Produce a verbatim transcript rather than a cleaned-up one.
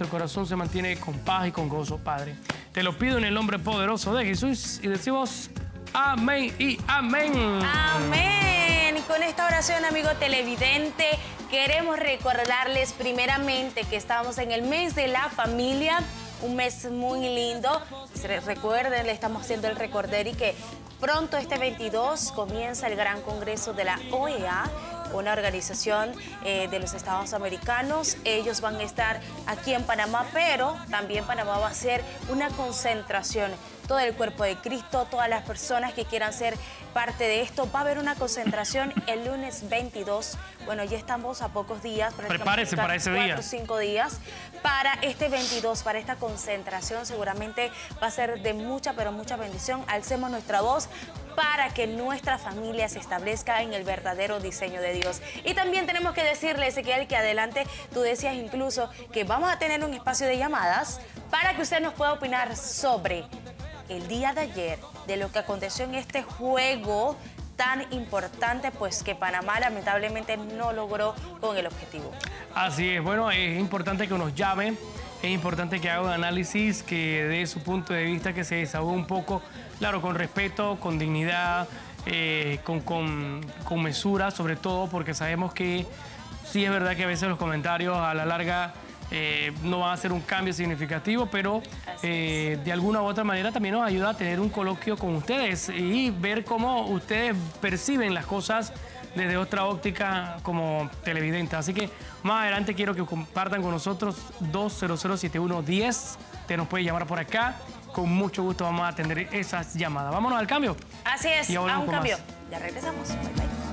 corazón se mantiene con paz y con gozo, Padre. Te lo pido en el nombre poderoso de Jesús y decimos amén y amén. Amén. Y con esta oración, amigo televidente, queremos recordarles primeramente que estamos en el mes de la familia, un mes muy lindo. Recuerden, le estamos haciendo el recorder y que pronto este veintidós comienza el Gran Congreso de la O E A, una organización eh, de los Estados Americanos. Ellos van a estar aquí en Panamá, pero también Panamá va a hacer una concentración. Todo el cuerpo de Cristo, todas las personas que quieran ser parte de esto. Va a haber una concentración el lunes veintidós. Bueno, ya estamos a pocos días. Prepárese para ese día. Cuatro o cinco días para este veintidós, para esta concentración. Seguramente va a ser de mucha, pero mucha bendición. Alcemos nuestra voz para que nuestra familia se establezca en el verdadero diseño de Dios. Y también tenemos que decirle, Ezequiel, que adelante tú decías incluso que vamos a tener un espacio de llamadas para que usted nos pueda opinar sobre el día de ayer, de lo que aconteció en este juego tan importante, pues que Panamá lamentablemente no logró con el objetivo. Así es, bueno, es importante que nos llame, es importante que haga un análisis, que dé su punto de vista, que se desahogue un poco, claro, con respeto, con dignidad, eh, con, con, con mesura, sobre todo, porque sabemos que sí es verdad que a veces los comentarios a la larga Eh, no va a ser un cambio significativo, pero eh, de alguna u otra manera también nos ayuda a tener un coloquio con ustedes y ver cómo ustedes perciben las cosas desde otra óptica como televidentes. Así que más adelante quiero que compartan con nosotros dos cero cero siete uno uno cero. Te nos puede llamar por acá. Con mucho gusto vamos a atender esas llamadas. Vámonos al cambio. Así es, y a un cambio. Más. Ya regresamos. Bye, bye.